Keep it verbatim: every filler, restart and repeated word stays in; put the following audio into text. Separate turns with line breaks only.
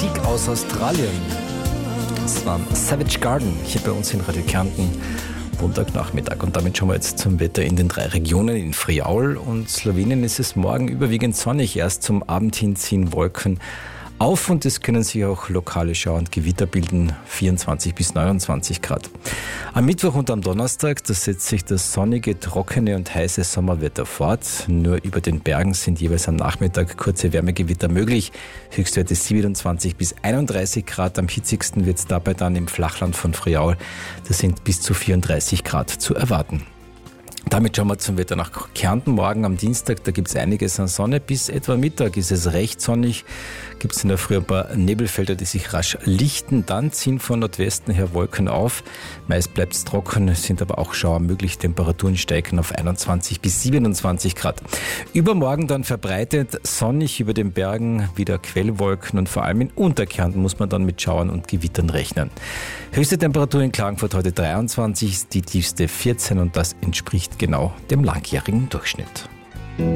Musik aus Australien. Das war Savage Garden hier bei uns in Radio Kärnten. Montagnachmittag. Und damit schauen wir jetzt zum Wetter in den drei Regionen. In Friaul und Slowenien ist es morgen überwiegend sonnig. Erst zum Abend hin ziehen Wolken auf und es können sich auch lokale Schauer und Gewitter bilden, vierundzwanzig bis neunundzwanzig Grad. Am Mittwoch und am Donnerstag, da setzt sich das sonnige, trockene und heiße Sommerwetter fort. Nur über den Bergen sind jeweils am Nachmittag kurze Wärmegewitter möglich. Höchstwerte siebenundzwanzig bis einunddreißig Grad. Am hitzigsten wird es dabei dann im Flachland von Friaul. Da sind bis zu vierunddreißig Grad zu erwarten. Damit schauen wir zum Wetter nach Kärnten. Morgen am Dienstag, da gibt es einiges an Sonne. Bis etwa Mittag ist es recht sonnig. Gibt es in der Früh ein paar Nebelfelder, die sich rasch lichten. Dann ziehen von Nordwesten her Wolken auf. Meist bleibt es trocken, es sind aber auch Schauer möglich. Temperaturen steigen auf einundzwanzig bis siebenundzwanzig Grad. Übermorgen dann verbreitet sonnig über den Bergen, wieder Quellwolken und vor allem in Unterkärnten muss man dann mit Schauern und Gewittern rechnen. Höchste Temperatur in Klagenfurt heute dreiundzwanzig, die tiefste vierzehn und das entspricht genau dem langjährigen Durchschnitt.